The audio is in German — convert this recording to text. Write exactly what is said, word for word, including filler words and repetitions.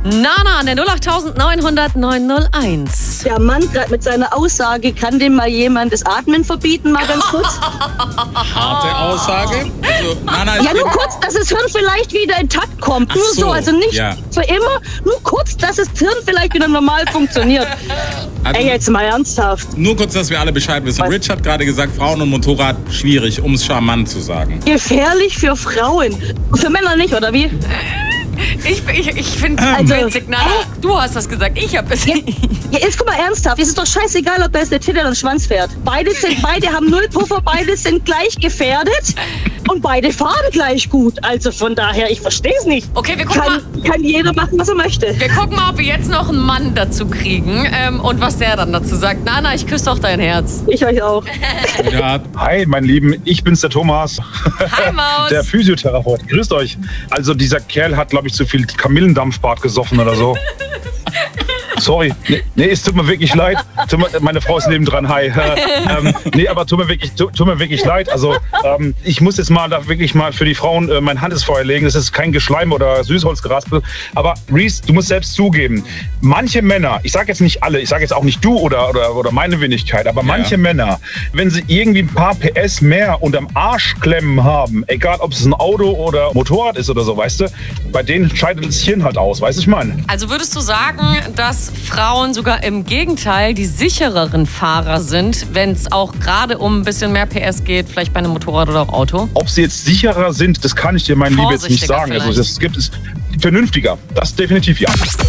Nana an der null acht neun null null neun null eins. Der Mann gerade mit seiner Aussage, kann dem mal jemand das Atmen verbieten, mal ganz kurz? Harte Aussage. Also, Nana, ja, nur kurz, dass das Hirn vielleicht wieder intakt kommt. Ach Nur so, so, also nicht ja. für immer, nur kurz, dass das Hirn vielleicht wieder normal funktioniert. Also, Ey, jetzt mal ernsthaft. Nur kurz, dass wir alle Bescheid wissen. Was? Rich hat gerade gesagt, Frauen und Motorrad schwierig, um es charmant zu sagen. Gefährlich für Frauen. Für Männer nicht, oder wie? Ich, ich, ich finde Also, es witzig, Nana. äh? Du hast das gesagt, ich habe es Ja, nicht. ja, jetzt guck mal ernsthaft. Es ist doch scheißegal, ob da jetzt eine Titte oder ein Schwanz fährt. Beide, sind, beide haben null Puffer, beide sind gleich gefährdet und beide fahren gleich gut. Also von daher, ich verstehe es nicht. Okay, wir gucken, Kann, mal, kann jeder machen, was er möchte. wir gucken mal, ob wir jetzt noch einen Mann dazu kriegen ähm, und was der dann dazu sagt. Nana, ich küsse doch dein Herz. Ich euch auch. Ja, Hi, mein Lieben, ich bin's, der Thomas. Hi, Maus. Der Physiotherapeut. Grüßt euch. Also dieser Kerl hat, glaube ich, zu viel Kamillendampfbad gesoffen oder so. Sorry, nee, nee, es tut mir wirklich leid. Tut mir, meine Frau ist nebendran, hi. Äh, ähm, nee, aber tut mir wirklich, tut, tut mir wirklich leid. Also ähm, ich muss jetzt mal da wirklich mal für die Frauen äh, mein Hand ins Feuer legen. Das ist kein Geschleim oder Süßholzgeraspel. Aber Reese, du musst selbst zugeben, manche Männer, ich sage jetzt nicht alle, ich sage jetzt auch nicht du oder, oder, oder meine Wenigkeit, aber manche Ja. Männer, wenn sie irgendwie ein paar P S mehr unterm Arsch klemmen haben, egal ob es ein Auto oder Motorrad ist oder so, weißt du, bei denen scheidet das Hirn halt aus, weißt du, ich meine. Also würdest du sagen, dass Frauen sogar im Gegenteil die sichereren Fahrer sind, wenn es auch gerade um ein bisschen mehr P S geht, vielleicht bei einem Motorrad oder auch Auto? Ob sie jetzt sicherer sind, das kann ich dir, mein Liebe, jetzt nicht Vorsichtiger sagen. Also vielleicht. es gibt es vernünftiger, das definitiv ja.